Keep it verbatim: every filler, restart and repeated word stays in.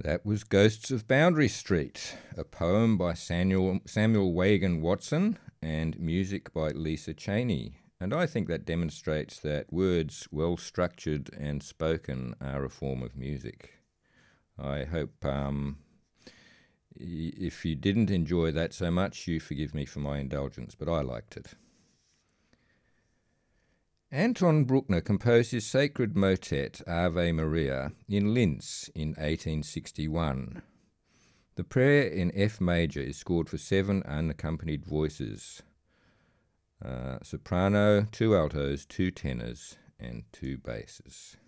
That was Ghosts of Boundary Street, a poem by Samuel, Samuel Wagan Watson and music by Lisa Cheney. And I think that demonstrates that words well structured and spoken are a form of music. I hope um, if you didn't enjoy that so much, you forgive me for my indulgence, but I liked it. Anton Bruckner composed his sacred motet Ave Maria in Linz in eighteen sixty-one. The prayer in F major is scored for seven unaccompanied voices, uh, soprano, two altos, two tenors, and two basses.